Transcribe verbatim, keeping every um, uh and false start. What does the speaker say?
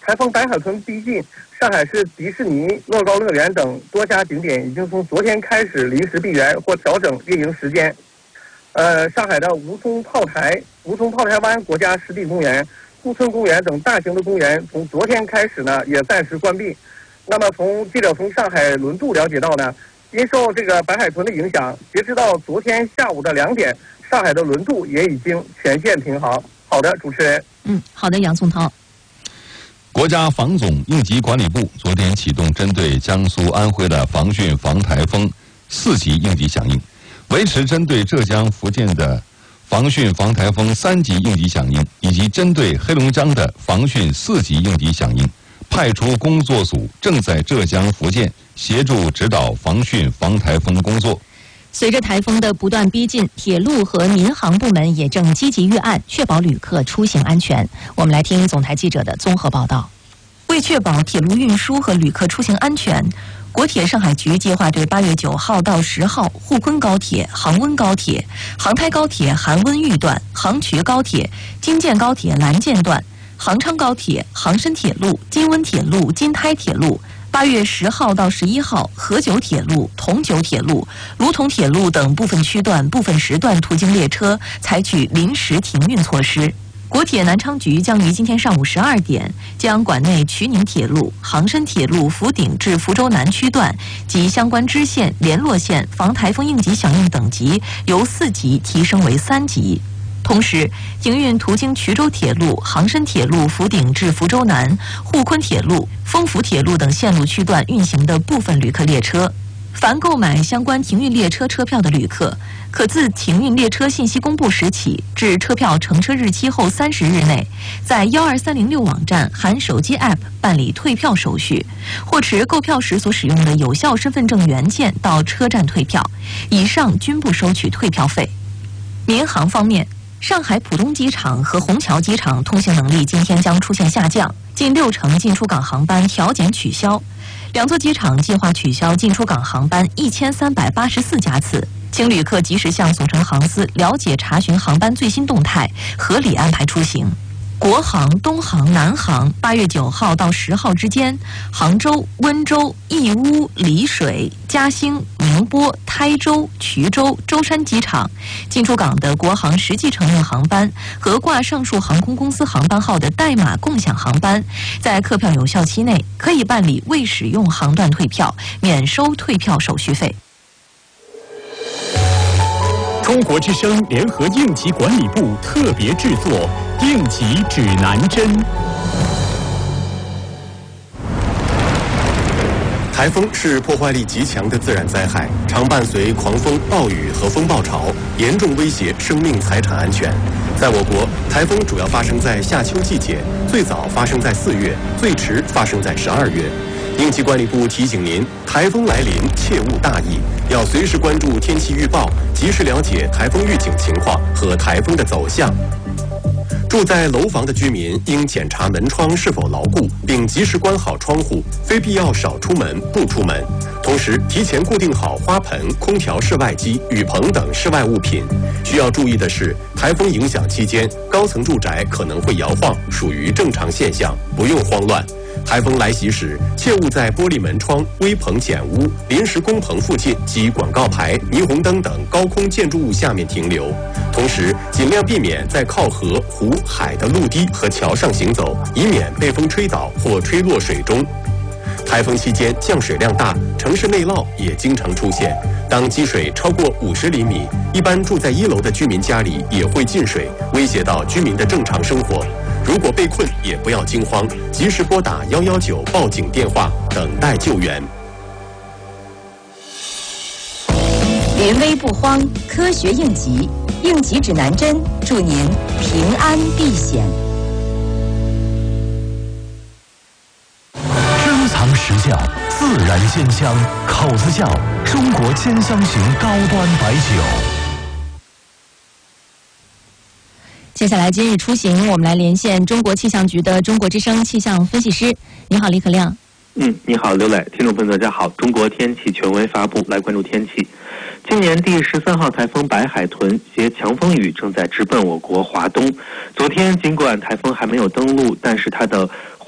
台风白海豚逼近，上海市迪士尼、乐高乐园等多家景点已经从昨天开始临时闭园或调整运营时间。呃，上海的吴淞炮台、吴淞炮台湾国家湿地公园、顾村公园等大型的公园从昨天开始呢也暂时关闭。那么从记者从上海轮渡了解到呢，因受这个白海豚的影响，截止到昨天下午的两点，上海的轮渡也已经全线停航。好的，主持人。 嗯，好的，杨松涛。 国家防总应急管理部昨天启动针对江苏、安徽的防汛防台风四级应急响应，维持针对浙江、福建的防汛防台风三级应急响应，以及针对黑龙江的防汛四级应急响应，派出工作组正在浙江、福建协助指导防汛防台风工作。 随着台风的不断逼近，铁路和民航部门也正积极预案，确保旅客出行安全。我们来听总台记者的综合报道。为确保铁路运输和旅客出行安全，国铁上海局计划对八月九号到十号沪昆高铁、杭温高铁、杭台高铁韩温豫段、杭衢高铁、京建高铁蓝建段、杭昌高铁、杭深铁路、金温铁路、金台铁路，八月十号到十一号河九铁路、同九铁路、卢同铁路等部分区段、部分时段途经列车采取临时停运措施。国铁南昌局将于今天上午十二点，将管内衢宁铁路、杭深铁路福鼎至福州南区段及相关支线、联络线防台风应急响应等级由四级提升为三级。同时，停运途经衢州铁路、杭深铁路福鼎至福州南、沪昆铁路、丰福铁路等线路区段运行的部分旅客列车。凡购买相关停运列车车票的旅客，可自停运列车信息公布时起至车票乘车日期后三十日内，在幺二三零六网站含手机 App 办理退票手续，或持购票时所使用的有效身份证原件到车站退票，以上均不收取退票费。民航方面，上海浦东机场和虹桥机场通行能力今天将出现下降，近六成进出港航班调减取消。两座机场计划取消进出港航班一千三百八十四架次，请旅客及时向总承航司了解查询航班最新动态，合理安排出行。国航、东航、南航八月九号到十号之间，杭州、温州、义乌、丽水、嘉兴、宁波、台州、衢州、舟山机场进出港的国航实际承运航班和挂上述航空公司航班号的代码共享航班，在客票有效期内可以办理未使用航段退票，免收退票手续费。 中国之声联合应急管理部特别制作应急指南针。 台风是破坏力极强的自然灾害，常伴随狂风、暴雨和风暴潮，严重威胁生命财产安全。在我国，台风主要发生在夏秋季节，最早发生在四月，最迟发生在十二月。应急管理部提醒您，台风来临切勿大意，要随时关注天气预报，及时了解台风预警情况和台风的走向。住在楼房的居民应检查门窗是否牢固，并及时关好窗户，非必要少出门，不出门。同时，提前固定好花盆、空调室外机、雨棚等室外物品。需要注意的是，台风影响期间，高层住宅可能会摇晃，属于正常现象，不用慌乱。台风来袭时，切勿在玻璃门窗、危棚简屋、临时工棚附近及广告牌、霓虹灯等高空建筑物下面停留。同时，尽量避免在靠河、湖、海的陆地和桥上行走，以免被风吹倒或吹落水中。台风期间降水量大，城市内涝也经常出现。当积水超过五十厘米，一般住在一楼的居民家里也会进水，威胁到居民的正常生活。如果被困，也不要惊慌，及时拨打一一九报警电话，等待救援。 临危不慌，科学应急，应急指南针，祝您平安避险。 珍藏实窖，自然鲜香，口子窖，中国千香型高端白酒。 接下来今日出行，我们来连线中国气象局的中国之声气象分析师。你好，李可亮。 嗯，你好，刘磊。听众朋友大家好，中国天气权威发布，来关注天气。今年第十三号台风白海豚携强风雨正在直奔我国华东。昨天尽管台风还没有登陆，但是它的